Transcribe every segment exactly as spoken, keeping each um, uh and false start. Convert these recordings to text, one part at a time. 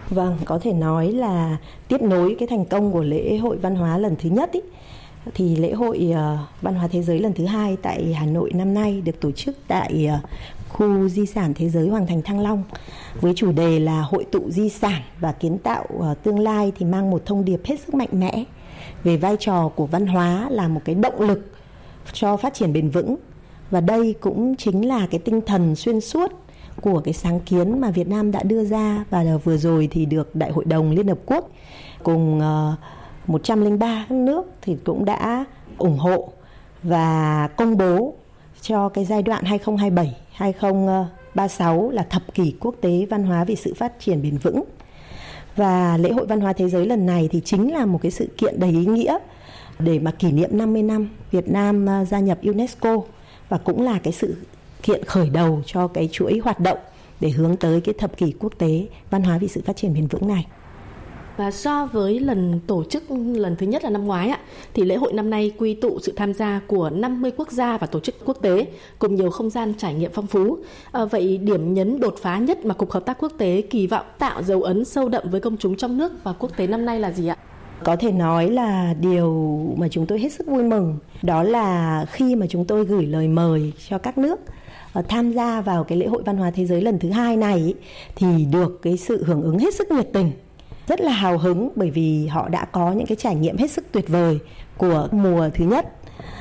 Vâng, có thể nói là tiếp nối cái thành công của lễ hội văn hóa lần thứ nhất ý, thì lễ hội uh, văn hóa thế giới lần thứ hai tại Hà Nội năm nay được tổ chức tại uh, khu di sản thế giới Hoàng Thành Thăng Long với chủ đề là hội tụ di sản và kiến tạo uh, tương lai, thì mang một thông điệp hết sức mạnh mẽ về vai trò của văn hóa là một cái động lực cho phát triển bền vững. Và đây cũng chính là cái tinh thần xuyên suốt của cái sáng kiến mà Việt Nam đã đưa ra, và vừa rồi thì được Đại hội đồng Liên Hợp Quốc cùng uh, một trăm lẻ ba nước thì cũng đã ủng hộ và công bố cho cái giai đoạn hai không hai bảy đến hai không ba sáu là thập kỷ quốc tế văn hóa vì sự phát triển bền vững. Và lễ hội văn hóa thế giới lần này thì chính là một cái sự kiện đầy ý nghĩa để mà kỷ niệm năm mươi năm Việt Nam gia nhập UNESCO, và cũng là cái sự kiện khởi đầu cho cái chuỗi hoạt động để hướng tới cái thập kỷ quốc tế văn hóa vì sự phát triển bền vững này. Và so với lần tổ chức lần thứ nhất là năm ngoái ạ, thì lễ hội năm nay quy tụ sự tham gia của năm mươi quốc gia và tổ chức quốc tế cùng nhiều không gian trải nghiệm phong phú. À, vậy điểm nhấn đột phá nhất mà Cục Hợp tác Quốc tế kỳ vọng tạo dấu ấn sâu đậm với công chúng trong nước và quốc tế năm nay là gì ạ? Có thể nói là điều mà chúng tôi hết sức vui mừng, đó là khi mà chúng tôi gửi lời mời cho các nước tham gia vào cái lễ hội văn hóa thế giới lần thứ hai này thì được cái sự hưởng ứng hết sức nhiệt tình, rất là hào hứng, bởi vì họ đã có những cái trải nghiệm hết sức tuyệt vời của mùa thứ nhất.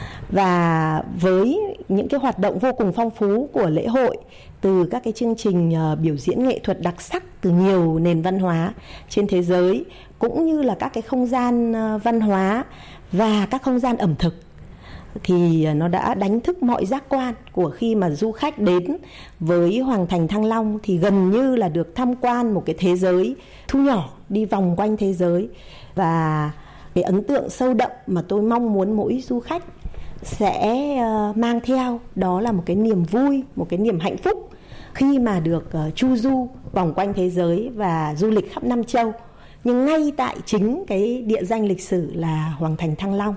Và với những cái hoạt động vô cùng phong phú của lễ hội, từ các cái chương trình uh, biểu diễn nghệ thuật đặc sắc từ nhiều nền văn hóa trên thế giới, cũng như là các cái không gian uh, văn hóa và các không gian ẩm thực, thì nó đã đánh thức mọi giác quan của khi mà du khách đến với Hoàng Thành Thăng Long thì gần như là được tham quan một cái thế giới thu nhỏ, đi vòng quanh thế giới. Và cái ấn tượng sâu đậm mà tôi mong muốn mỗi du khách sẽ uh, mang theo, đó là một cái niềm vui, một cái niềm hạnh phúc khi mà được uh, chu du vòng quanh thế giới và du lịch khắp năm châu, nhưng ngay tại chính cái địa danh lịch sử là Hoàng Thành Thăng Long.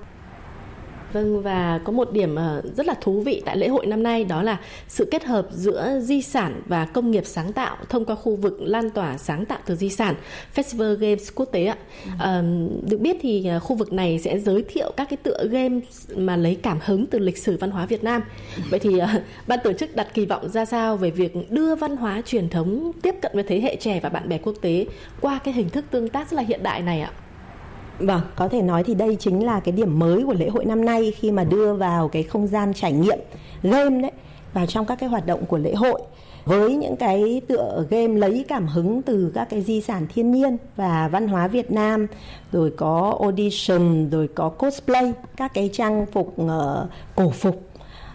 Vâng, và có một điểm rất là thú vị tại lễ hội năm nay, đó là sự kết hợp giữa di sản và công nghiệp sáng tạo thông qua khu vực lan tỏa sáng tạo từ di sản, Festival Games quốc tế ạ. Ừ. À, được biết thì khu vực này sẽ giới thiệu các cái tựa game mà lấy cảm hứng từ lịch sử văn hóa Việt Nam. Ừ. Vậy thì uh, ban tổ chức đặt kỳ vọng ra sao về việc đưa văn hóa truyền thống tiếp cận với thế hệ trẻ và bạn bè quốc tế qua cái hình thức tương tác rất là hiện đại này ạ? Vâng, có thể nói thì đây chính là cái điểm mới của lễ hội năm nay, khi mà đưa vào cái không gian trải nghiệm game đấy vào trong các cái hoạt động của lễ hội, với những cái tựa game lấy cảm hứng từ các cái di sản thiên nhiên và văn hóa Việt Nam, rồi có audition, rồi có cosplay, các cái trang phục uh, cổ phục.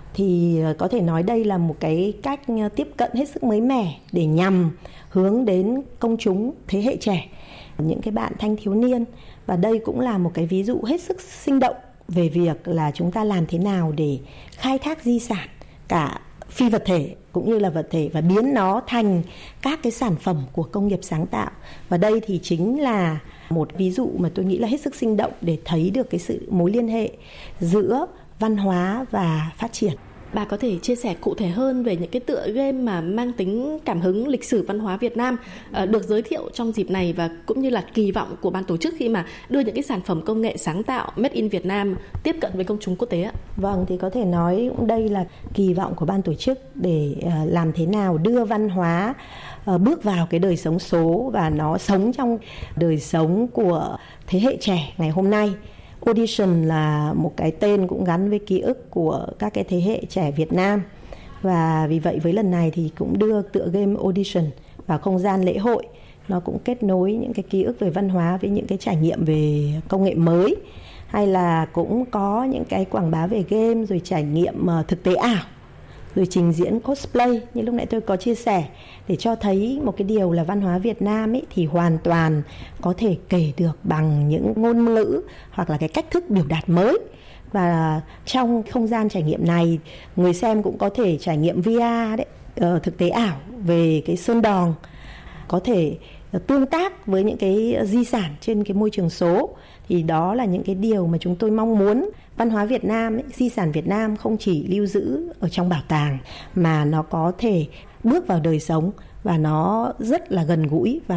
Thì có thể nói đây là một cái cách tiếp cận hết sức mới mẻ để nhằm hướng đến công chúng thế hệ trẻ, những cái bạn thanh thiếu niên. Và đây cũng là một cái ví dụ hết sức sinh động về việc là chúng ta làm thế nào để khai thác di sản cả phi vật thể cũng như là vật thể và biến nó thành các cái sản phẩm của công nghiệp sáng tạo. Và đây thì chính là một ví dụ mà tôi nghĩ là hết sức sinh động để thấy được cái sự mối liên hệ giữa văn hóa và phát triển. Bà có thể chia sẻ cụ thể hơn về những cái tựa game mà mang tính cảm hứng lịch sử văn hóa Việt Nam uh, được giới thiệu trong dịp này, và cũng như là kỳ vọng của ban tổ chức khi mà đưa những cái sản phẩm công nghệ sáng tạo Made in Việt Nam tiếp cận với công chúng quốc tế ạ? Vâng, thì có thể nói đây là kỳ vọng của ban tổ chức để uh, làm thế nào đưa văn hóa uh, bước vào cái đời sống số và nó sống trong đời sống của thế hệ trẻ ngày hôm nay. Audition là một cái tên cũng gắn với ký ức của các cái thế hệ trẻ Việt Nam, và vì vậy với lần này thì cũng đưa tựa game Audition vào không gian lễ hội. Nó cũng kết nối những cái ký ức về văn hóa với những cái trải nghiệm về công nghệ mới, hay là cũng có những cái quảng bá về game, rồi trải nghiệm thực tế ảo, rồi trình diễn cosplay như lúc nãy tôi có chia sẻ, để cho thấy một cái điều là văn hóa Việt Nam ấy thì hoàn toàn có thể kể được bằng những ngôn ngữ hoặc là cái cách thức biểu đạt mới. Và trong không gian trải nghiệm này, người xem cũng có thể trải nghiệm vê rờ đấy, thực tế ảo về cái Sơn Đòn, có thể tương tác với những cái di sản trên cái môi trường số. Thì đó là những cái điều mà chúng tôi mong muốn văn hóa Việt Nam ấy, di sản Việt Nam không chỉ lưu giữ ở trong bảo tàng, mà nó có thể bước vào đời sống và nó rất là gần gũi và